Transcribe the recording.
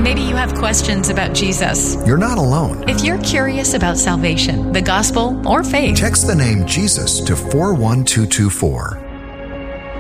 Maybe you have questions about Jesus. You're not alone. If you're curious about salvation, the gospel, or faith, text the name Jesus to 41224.